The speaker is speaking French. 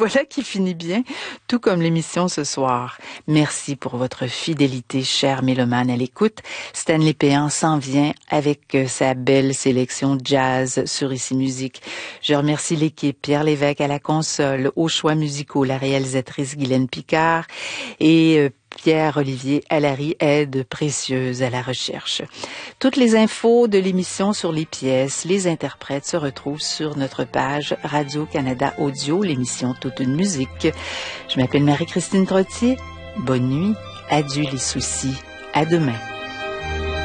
voilà qui finit bien, tout comme l'émission ce soir. Merci pour votre fidélité, chers mélomanes à l'écoute. Stanley Péan s'en vient avec sa belle sélection jazz sur Ici Musique. Je remercie l'équipe, Pierre Lévesque à la console, aux choix musicaux, la réalisatrice Guylaine Picard et Pierre-Olivier Allary, aide précieuse à la recherche. Toutes les infos de l'émission sur les pièces, les interprètes se retrouvent sur notre page Radio-Canada Audio, l'émission Toute une musique. Je m'appelle Marie-Christine Trottier. Bonne nuit. Adieu les soucis. À demain.